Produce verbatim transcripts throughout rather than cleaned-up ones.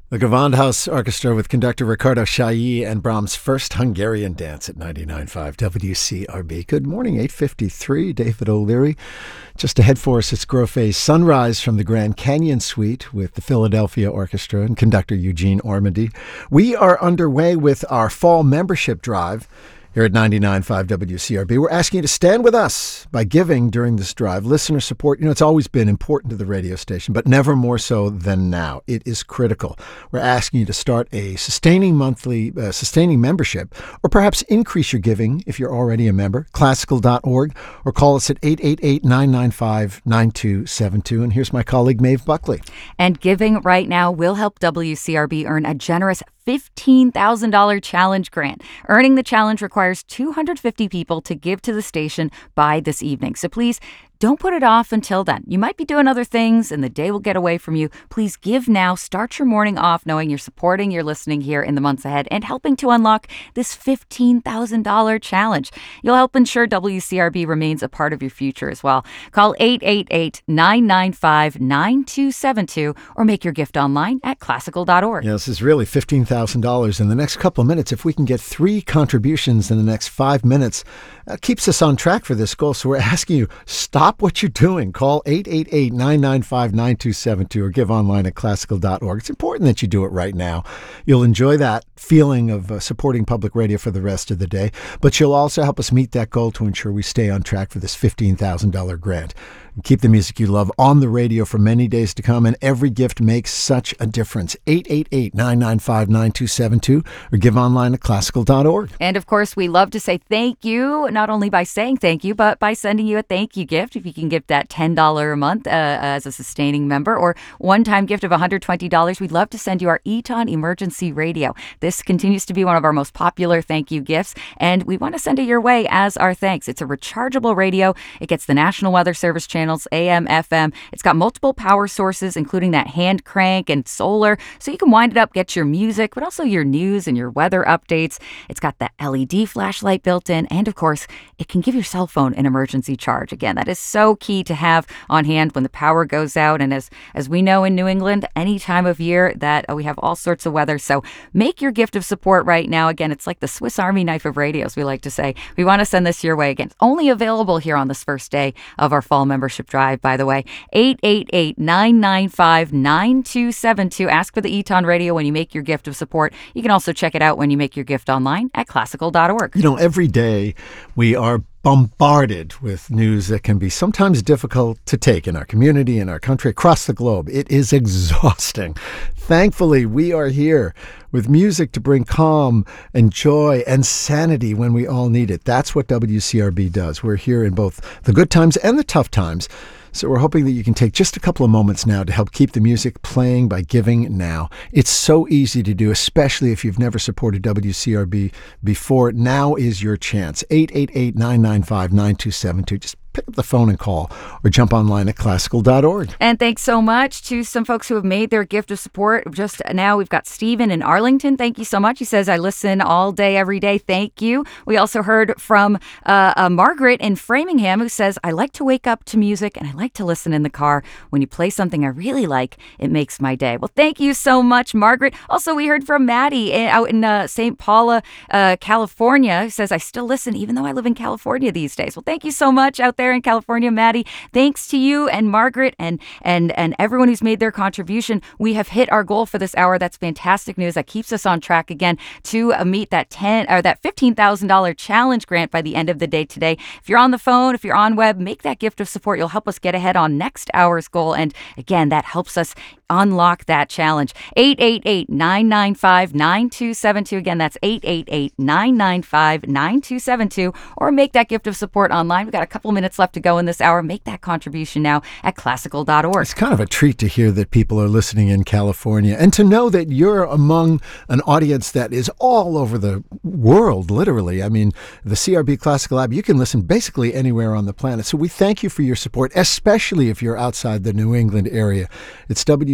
The Gewandhaus Orchestra with conductor Ricardo Chailly and Brahms' First Hungarian Dance at ninety-nine point five W C R B. Good morning, eight fifty-three. David O'Leary. Just ahead for us, it's Grofé's Sunrise from the Grand Canyon Suite with the Philadelphia Orchestra and conductor Eugene Ormandy. We are underway with our fall membership drive here at ninety-nine point five W C R B. We're asking you to stand with us by giving during this drive. Listener support, you know, it's always been important to the radio station, but never more so than now. It is critical. We're asking you to start a sustaining monthly, uh, sustaining membership, or perhaps increase your giving if you're already a member, classical dot org, or call us at eight eight eight, nine nine five, nine two seven two. And here's my colleague, Maeve Buckley. And giving right now will help W C R B earn a generous fifteen thousand dollars challenge grant. Earning the challenge requires two hundred fifty people to give to the station by this evening. So please don't put it off until then. You might be doing other things and the day will get away from you. Please give now. Start your morning off knowing you're supporting your listening here in the months ahead and helping to unlock this fifteen thousand dollars challenge. You'll help ensure W C R B remains a part of your future as well. Call eight eight eight, nine nine five, nine two seven two or make your gift online at classical dot org. Yeah, this is really fifteen thousand dollars in the next couple of minutes. If we can get three contributions in the next five minutes, that keeps us on track for this goal. So we're asking you, stop what you're doing. Call eight eight eight, nine nine five, nine two seven two or give online at classical dot org. It's important that you do it right now. You'll enjoy that feeling of uh, supporting public radio for the rest of the day, but you'll also help us meet that goal to ensure we stay on track for this fifteen thousand dollars grant. Keep the music you love on the radio for many days to come, and every gift makes such a difference. eight eight eight, nine nine five, nine two seven two or give online at classical dot org. And of course, we love to say thank you, not only by saying thank you, but by sending you a thank you gift. If you can give that ten dollars a month uh, as a sustaining member or one-time gift of one hundred twenty dollars, we'd love to send you our Eton Emergency Radio. This continues to be one of our most popular thank you gifts, and we want to send it your way as our thanks. It's a rechargeable radio. It gets the National Weather Service channels, A M, F M. It's got multiple power sources, including that hand crank and solar, so you can wind it up, get your music, but also your news and your weather updates. It's got the L E D flashlight built in, and of course, it can give your cell phone an emergency charge. Again, that is so key to have on hand when the power goes out, and as as we know in New England, any time of year that uh, we have all sorts of weather, so make your gift of support right now. Again, it's like the Swiss Army knife of radios, we like to say. We want to send this your way. Again, it's only available here on this first day of our fall membership drive, by the way. eight eight eight, nine nine five, nine two seven two. Ask for the Eton Radio when you make your gift of support. You can also check it out when you make your gift online at classical dot org. You know, every day we are bombarded with news that can be sometimes difficult to take in our community, in our country, across the globe. It is exhausting. Thankfully, we are here with music to bring calm and joy and sanity when we all need it. That's what W C R B does. We're here in both the good times and the tough times. So we're hoping that you can take just a couple of moments now to help keep the music playing by giving now. It's so easy to do, especially if you've never supported W C R B before. Now is your chance. eight eight eight, nine nine five, nine two seven two. Just pick up the phone and call or jump online at classical dot org. And thanks so much to some folks who have made their gift of support. Just now, we've got Stephen in Arlington. Thank you so much. He says, I listen all day, every day. Thank you. We also heard from uh, uh, Margaret in Framingham, who says, I like to wake up to music and I like to listen in the car. When you play something I really like, it makes my day. Well, thank you so much, Margaret. Also, we heard from Maddie out in uh, Saint Paula, uh, California, who says, I still listen even though I live in California these days. Well, thank you so much out there in California, Maddie. Thanks to you and Margaret and and and everyone who's made their contribution. We have hit our goal for this hour. That's fantastic news. That keeps us on track again to uh, meet that ten or that fifteen thousand dollars challenge grant by the end of the day today. If you're on the phone, if you're on web, make that gift of support. You'll help us get ahead on next hour's goal. And again, that helps us unlock that challenge. eight eight eight, nine nine five, nine two seven two. Again, that's eight eight eight, nine nine five, nine two seven two. Or make that gift of support online. We've got a couple minutes left to go in this hour. Make that contribution now at classical dot org. It's kind of a treat to hear that people are listening in California and to know that you're among an audience that is all over the world, literally. I mean, the C R B Classical Lab, you can listen basically anywhere on the planet. So we thank you for your support, especially if you're outside the New England area. It's W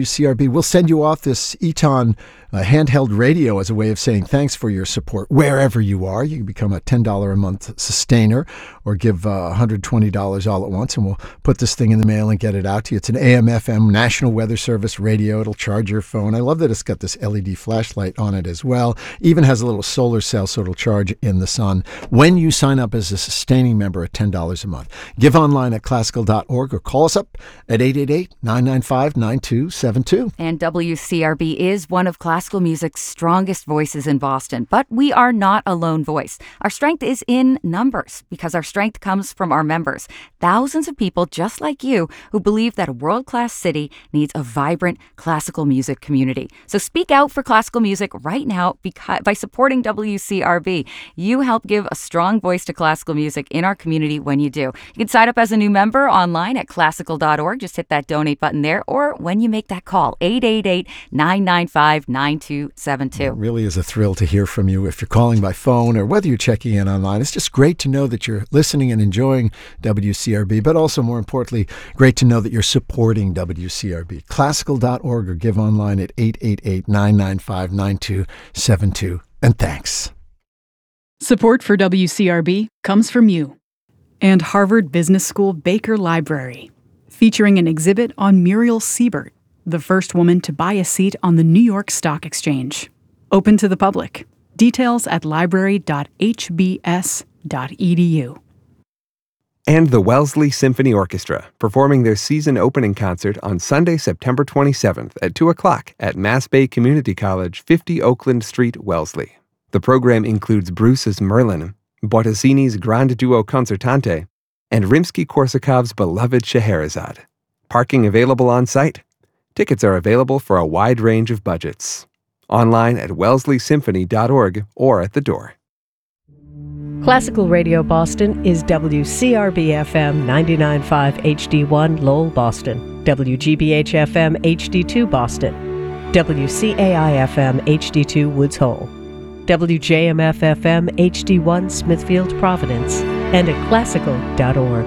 C R B. We'll send you off this Eton uh, handheld radio as a way of saying thanks for your support wherever you are. You can become a ten dollars a month sustainer or give uh, one hundred twenty dollars all at once, and we'll put this thing in the mail and get it out to you. It's an A M F M National Weather Service radio. It'll charge your phone. I love that it's got this L E D flashlight on it as well. Even has a little solar cell, so it'll charge in the sun when you sign up as a sustaining member at ten dollars a month. Give online at classical dot org or call us up at eight eight eight, nine nine five, nine two seven two. And W C R B is one of classical music's strongest voices in Boston, but we are not a lone voice. Our strength is in numbers because our strength comes from our members. Thousands of people just like you who believe that a world-class city needs a vibrant classical music community. So speak out for classical music right now because, by supporting W C R B. You help give a strong voice to classical music in our community when you do. You can sign up as a new member online at classical dot org. Just hit that donate button there, or when you make that call, eight eight eight, nine nine five, nine two seven two. It really is a thrill to hear from you if you're calling by phone or whether you're checking in online. It's just great to know that you're listening and enjoying W C R B, but also, more importantly, great to know that you're supporting W C R B. classical dot org or give online at eight eight eight, nine nine five, nine two seven two. And thanks. Support for W C R B comes from you and Harvard Business School Baker Library, featuring an exhibit on Muriel Siebert, the first woman to buy a seat on the New York Stock Exchange. Open to the public. Details at library dot h b s dot e d u. And the Wellesley Symphony Orchestra, performing their season opening concert on Sunday, September twenty-seventh at two o'clock at Mass Bay Community College, fifty Oakland Street, Wellesley. The program includes Bruce's Merlin, Bottesini's Grande Duo Concertante, and Rimsky-Korsakov's beloved Scheherazade. Parking available on site. Tickets are available for a wide range of budgets. Online at wellesley symphony dot org or at the door. Classical Radio Boston is W C R B F M ninety-nine point five H D one Lowell, Boston, W G B H F M H D two Boston, W C A I F M H D two Woods Hole, W J M F F M H D one Smithfield, Providence, and at classical dot org.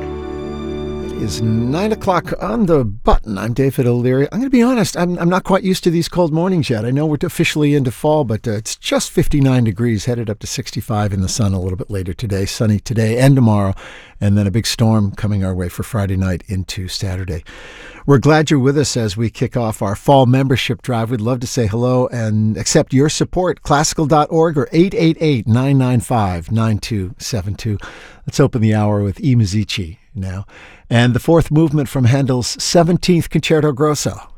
It is nine o'clock on the button. I'm David O'Leary. I'm going to be honest, I'm, I'm not quite used to these cold mornings yet. I know we're officially into fall, but uh, it's just fifty-nine degrees, headed up to sixty-five in the sun a little bit later today. Sunny today and tomorrow, and then a big storm coming our way for Friday night into Saturday. We're glad you're with us as we kick off our fall membership drive. We'd love to say hello and accept your support. classical dot org or eight eight eight, nine nine five, nine two seven two. Let's open the hour with E. Musici now. And the fourth movement from Handel's seventeenth Concerto Grosso.